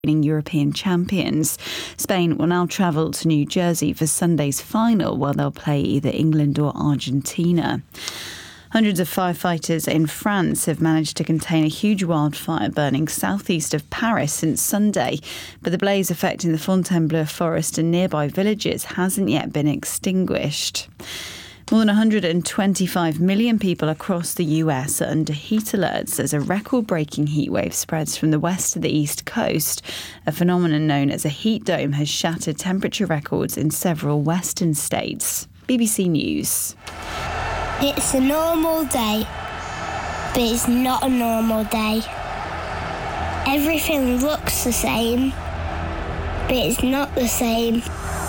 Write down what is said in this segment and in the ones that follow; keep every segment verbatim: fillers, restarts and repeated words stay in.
European champions. Spain will now travel to New Jersey for Sunday's final, where they'll play either England or Argentina. Hundreds of firefighters in France have managed to contain a huge wildfire burning southeast of Paris since Sunday, but the blaze affecting the Fontainebleau forest and nearby villages hasn't yet been extinguished. More than one hundred twenty-five million people across the U S are under heat alerts as a record-breaking heatwave spreads from the west to the east coast. A phenomenon known as a heat dome has shattered temperature records in several western states. B B C News. It's a normal day, but it's not a normal day. Everything looks the same, but it's not the same.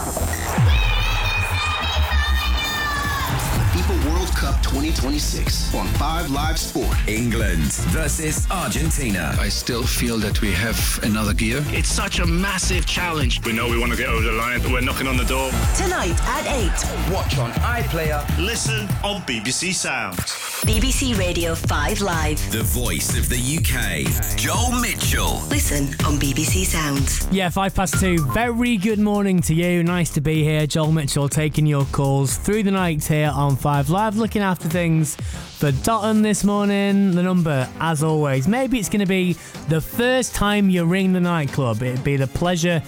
World Cup twenty twenty-six on Five Live Sport. England versus Argentina. I still feel that we have another gear. It's such a massive challenge. We know we want to get over the line. We're knocking on the door. Tonight at eight. Watch on iPlayer. Listen on B B C Sounds. B B C Radio five Live. The voice of the U K. Joel Mitchell. Listen on B B C Sounds. Yeah, five past two. Very good morning to you. Nice to be here. Joel Mitchell taking your calls through the night here on five Live, looking after things for Dotton this morning. The number, as always, maybe it's going to be the first time you ring the nightclub. It'd be the pleasure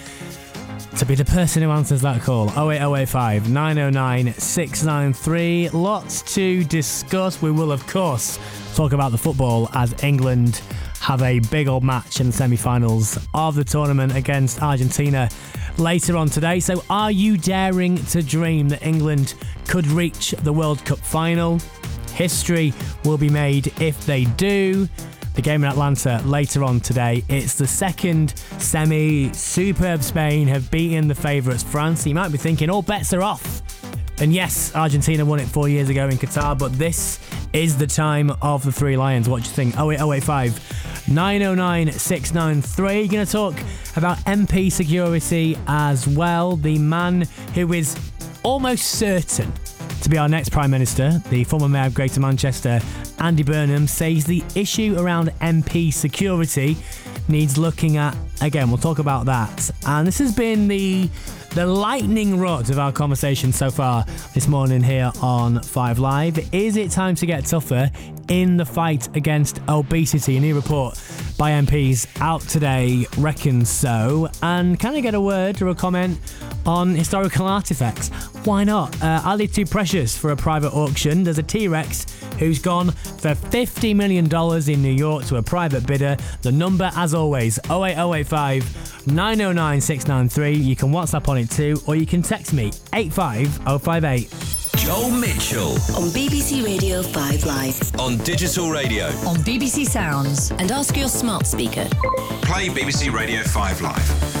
to be the person who answers that call. oh eight oh eight five, nine oh nine, six nine three. Lots to discuss. We will, of course, talk about the football as England have a big old match in the semi-finals of the tournament against Argentina later on today. So are you daring to dream that England could reach the World Cup final? History will be made if they do. The game in Atlanta later on today. It's the second semi. Superb Spain have beaten the favourites France. You might be thinking all bets are off. And yes, Argentina won it four years ago in Qatar, but this is the time of the Three Lions. What do you think? oh eight oh eight five, nine oh nine, six nine three. You're going to talk about M P security as well. The man who is almost certain to be our next Prime Minister, the former Mayor of Greater Manchester, Andy Burnham, says the issue around M P security needs looking at again. We'll talk about that. And this has been the the lightning rod of our conversation so far this morning here on five Live. Is it time to get tougher in the fight against obesity? A new report by M Ps out today reckons so. And can I get a word or a comment on historical artefacts? Why not? Uh, are they too precious for a private auction? There's a T-Rex who's gone for fifty million dollars in New York to a private bidder. The number, as always, oh eight oh eight five, nine oh nine, six nine three. You can WhatsApp on it too, or you can text me, eight five oh five eight. Joel Mitchell. On B B C Radio five Live. On digital radio. On B B C Sounds. And ask your smart speaker. Play B B C Radio five Live.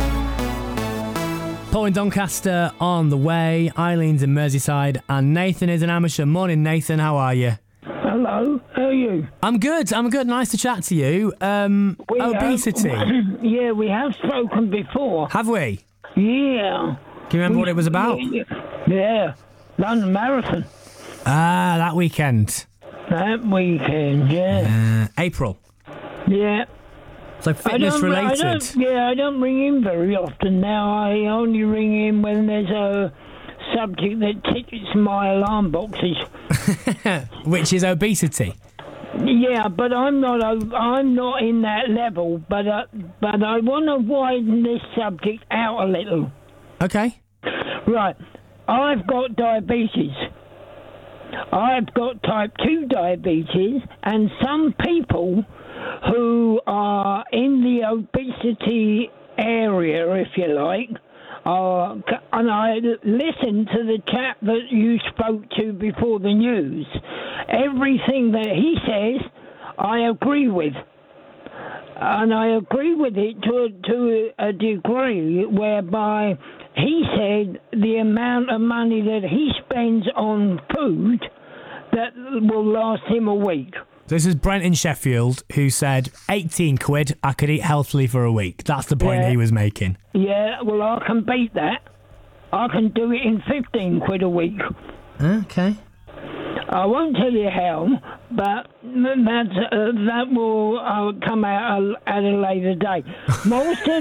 Paul in Doncaster on the way, Eileen's in Merseyside, and Nathan is in Amersham. Morning, Nathan. How are you? Hello. How are you? I'm good. I'm good. Nice to chat to you. Um, we obesity. Have, yeah, we have spoken before. Have we? Yeah. Can you remember we, what it was about? Yeah. London Marathon. Ah, that weekend. That weekend, yeah. Uh, April. Yeah. So fitness related. I don't, yeah, I don't ring in very often now. I only ring in when there's a subject that tickets my alarm boxes. Which is obesity. Yeah, but I'm not. I'm not in that level. But uh, but I want to widen this subject out a little. Okay. Right. I've got diabetes. I've got type two diabetes, and some people who are in the obesity area, if you like, uh, and I listened to the chap that you spoke to before the news. Everything that he says, I agree with. And I agree with it to a, to a degree whereby he said the amount of money that he spends on food that will last him a week. This is Brent in Sheffield who said eighteen quid, I could eat healthily for a week. That's the point yeah. he was making. Yeah, well, I can beat that. I can do it in fifteen quid a week. Okay. I won't tell you how, but that's, uh, that will uh, come out at a later date. Morton